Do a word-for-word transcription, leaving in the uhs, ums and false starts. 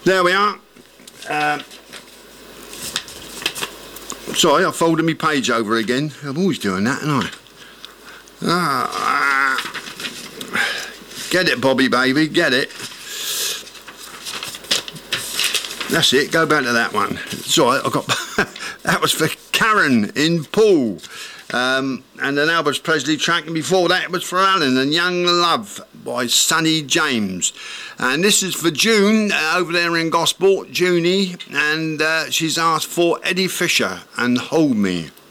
There we are. Uh, sorry, I folded my page over again. I'm always doing that, aren't I? Ah, ah. Get it, Bobby, baby, get it. That's it, go back to that one. Sorry, I got that was for Karen in Poole. Um, and an Elvis Presley track, and before that it was for Alan and Young Love by Sonny James. And this is for June uh, over there in Gosport, Junie, and uh, she's asked for Eddie Fisher and Hold Me.